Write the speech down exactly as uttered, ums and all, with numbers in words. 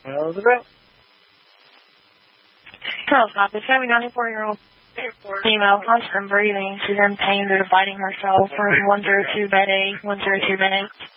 Elizabeth? Hello, copy. seventy-nine-four-year-old female, constant breathing. She's in pain due to biting herself. Room one zero two, bed A, one zero two, bed A.